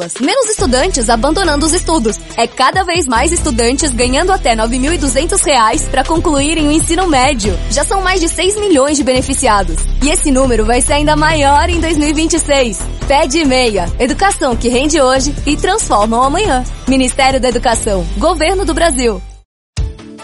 Menos estudantes abandonando os estudos. É cada vez mais estudantes ganhando até R$ 9.200 para concluírem o ensino médio. Já são mais de 6 milhões de beneficiados. E esse número vai ser ainda maior em 2026. Pede Meia. Educação que rende hoje e transforma o amanhã. Ministério da Educação. Governo do Brasil.